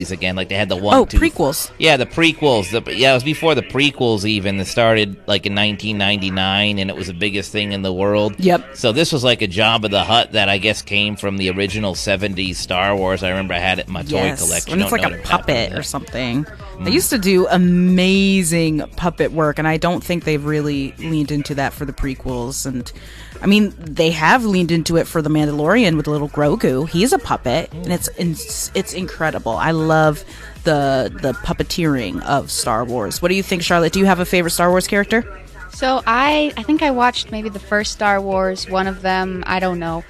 again. Like they had the one, Oh, prequels. Yeah, the prequels. It was before the prequels even. It started like in 1999, and it was the biggest thing in the world. Yep. So this was like a Jabba the Hutt that I guess came from the original 70s Star Wars. I remember I had it in my toy collection. When it's like a puppet or something. They used to do amazing puppet work, and I don't think they've really leaned into that for the prequels. And I mean, they have leaned into it for The Mandalorian with little Grogu. He's a puppet, and it's incredible. I love the puppeteering of Star Wars. What do you think, Charlotte? Do you have a favorite Star Wars character? So I think I watched maybe the first Star Wars, one of them, I don't know,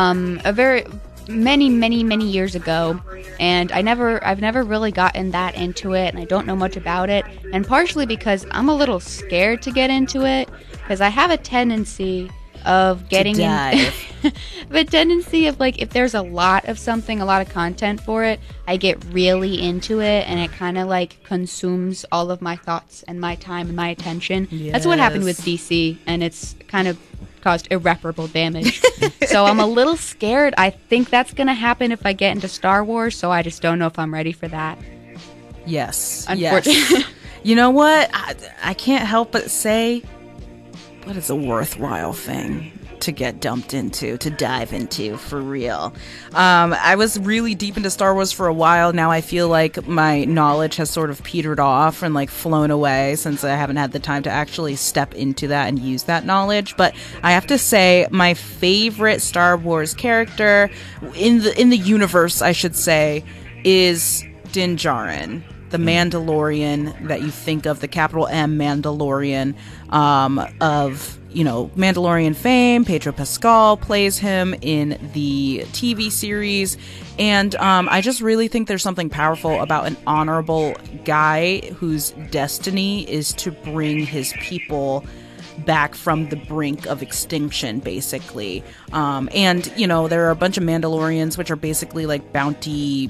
many years ago, and I've never really gotten that into it, and I don't know much about it, and partially because I'm a little scared to get into it, because I have a tendency of getting the tendency of, like, if there's a lot of something, a lot of content for it, I get really into it, and it kind of like consumes all of my thoughts and my time and my attention. Yes. That's what happened with DC, and it's kind of caused irreparable damage. So I'm a little scared. I think that's going to happen if I get into Star Wars, so I just don't know if I'm ready for that. Yes. Unfortunately. Yes. You know what? I can't help but say, but it's a worthwhile thing to get dumped into, to dive into, for real. I was really deep into Star Wars for a while. Now I feel like my knowledge has sort of petered off and like flown away since I haven't had the time to actually step into that and use that knowledge. But I have to say, my favorite Star Wars character in the universe, I should say, is Din Djarin, the Mandalorian that you think of, the capital M Mandalorian of, you know, Mandalorian fame. Pedro Pascal plays him in the TV series. And I just really think there's something powerful about an honorable guy whose destiny is to bring his people back from the brink of extinction, basically. And, you know, there are a bunch of Mandalorians, which are basically like bounty,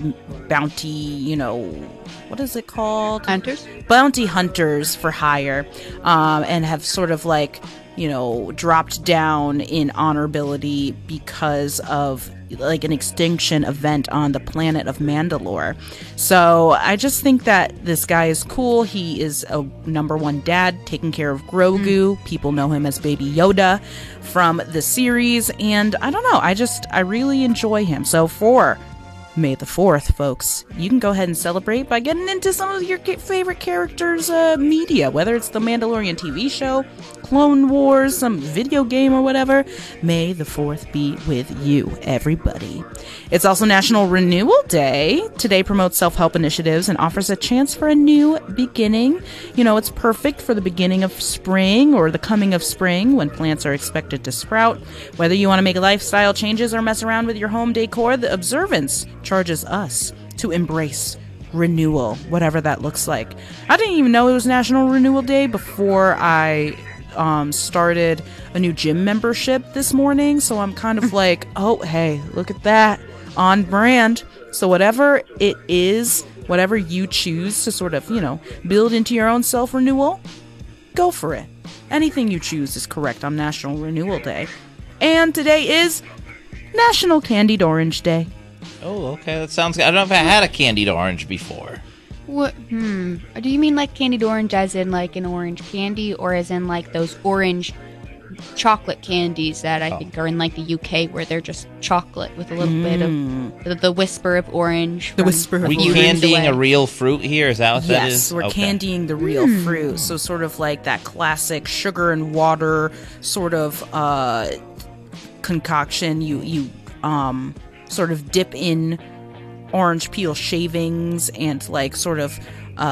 you know, what is it called? Hunters? Bounty hunters for hire, and have sort of like, you know, dropped down in honorability because of like an extinction event on the planet of Mandalore. So I just think that this guy is cool. He is a #1 dad taking care of Grogu. People know him as Baby Yoda from the series, and I don't know, I really enjoy him. So for May the 4th, folks, you can go ahead and celebrate by getting into some of your favorite characters' media, whether it's the Mandalorian TV show, Clone Wars, some video game or whatever. May the 4th be with you, everybody. It's also National Renewal Day. Today promotes self-help initiatives and offers a chance for a new beginning. You know, it's perfect for the beginning of spring or the coming of spring when plants are expected to sprout. Whether you want to make lifestyle changes or mess around with your home decor, the Observance charges us to embrace renewal, whatever that looks like. I didn't even know it was National Renewal Day before I started a new gym membership this morning, so I'm kind of like, oh, hey, look at that, on brand. So whatever it is, whatever you choose to sort of, you know, build into your own self-renewal, go for it. Anything you choose is correct on National Renewal Day. And today is National Candied Orange Day. Oh, okay, that sounds good. I don't know if I had a candied orange before. What? Do you mean like candied orange as in like an orange candy, or as in like those orange chocolate candies that I think are in like the UK, where they're just chocolate with a little bit of the whisper of orange? The whisper of Are we orange. candying a real fruit here? Is that what that is? Yes, we're Okay. candying the real fruit. So sort of like that classic sugar and water sort of concoction. You sort of dip in orange peel shavings and like sort of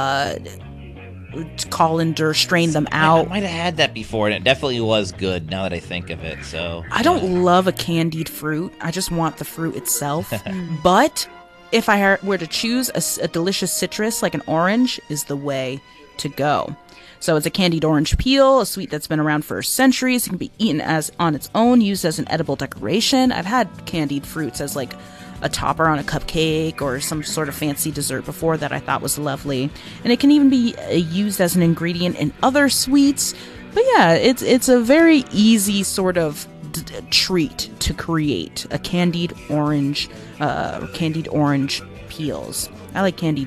colander, strain them out. I might have had that before, and it definitely was good now that I think of it. So I don't love a candied fruit. I just want the fruit itself. But if I were to choose, a delicious citrus like an orange is the way to go. So it's a candied orange peel, a sweet that's been around for centuries. It can be eaten as on its own, used as an edible decoration. I've had candied fruits as like a topper on a cupcake or some sort of fancy dessert before that I thought was lovely. And it can even be used as an ingredient in other sweets. But yeah, it's a very easy sort of treat to create a candied orange peels. I like candied